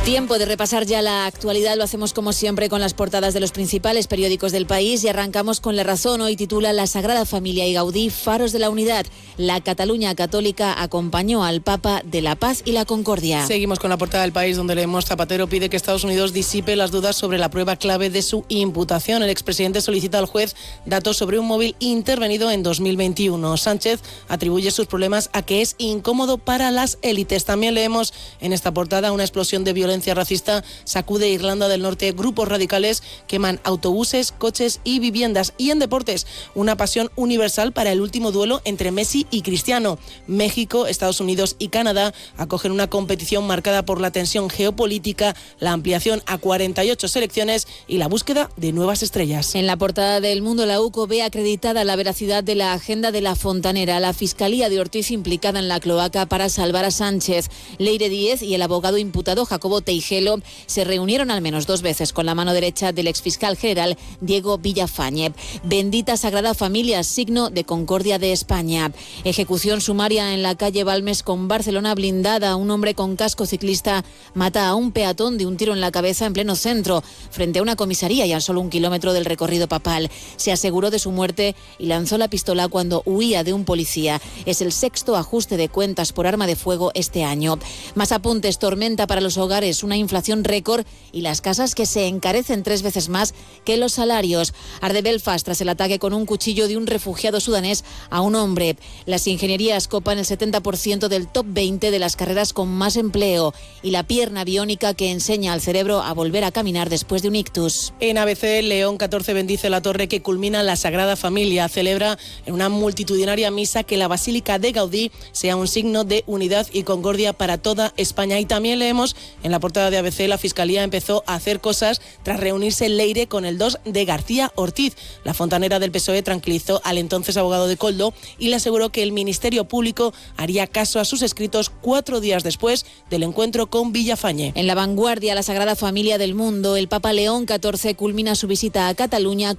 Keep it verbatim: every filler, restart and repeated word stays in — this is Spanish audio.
Tiempo de repasar ya la actualidad, lo hacemos como siempre con las portadas de los principales periódicos del país y arrancamos con La Razón. Hoy titula La Sagrada Familia y Gaudí, faros de la unidad. La Cataluña católica acompañó al Papa de la paz y la concordia. Seguimos con la portada del País, donde leemos: Zapatero pide que Estados Unidos disipe las dudas sobre la prueba clave de su imputación. El expresidente solicita al juez datos sobre un móvil intervenido en dos mil veintiuno. Sánchez atribuye sus problemas a que es incómodo para las élites. También leemos en esta portada: una explosión de violencia racista sacude Irlanda del Norte. Grupos radicales queman autobuses, coches y viviendas. Y en deportes, una pasión universal para el último duelo entre Messi y Cristiano. México, Estados Unidos y Canadá acogen una competición marcada por la tensión geopolítica, la ampliación a cuarenta y ocho selecciones y la búsqueda de nuevas estrellas. En la portada del Mundo, la U C O ve acreditada la veracidad de la agenda de la Fontanera. La Fiscalía de Ortiz implicada en la cloaca para salvar a Sánchez. Leire Díez y el abogado imputado Jacobo Teijelo se reunieron al menos dos veces con la mano derecha del exfiscal general Diego Villafañe. Bendita Sagrada Familia, signo de concordia de España. Ejecución sumaria en la calle Balmes con Barcelona blindada. Un hombre con casco ciclista mata a un peatón de un tiro en la cabeza en pleno centro, frente a una comisaría y a solo un kilómetro del recorrido papal. Se aseguró de su muerte y lanzó la pistola cuando huía de un policía. Es el sexto ajuste de cuentas por arma de fuego este año. Más apuntes: tormenta para los hogares, una inflación récord y las casas que se encarecen tres veces más que los salarios. Arde Belfast tras el ataque con un cuchillo de un refugiado sudanés a un hombre. Las ingenierías copan el setenta por ciento del top veinte de las carreras con más empleo y la pierna biónica que enseña al cerebro a volver a caminar después de un ictus. En A B C, León catorce bendice la torre que culmina la Sagrada Familia. Celebra en una multitudinaria misa que la Basílica de Gaudí sea un signo de unidad y concordia para toda España. Y también leemos en la portada de A B C: la Fiscalía empezó a hacer cosas tras reunirse Leire con el dos de García Ortiz. La fontanera del P S O E tranquilizó al entonces abogado de Koldo y le aseguró que el Ministerio Público haría caso a sus escritos cuatro días después del encuentro con Villafañe. En La Vanguardia, la Sagrada Familia del Mundo, el Papa León catorce culmina su visita a Cataluña